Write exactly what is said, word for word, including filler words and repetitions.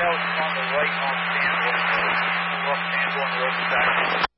No, it's on the right on Sanborn Road. Rough Sanborn Road back.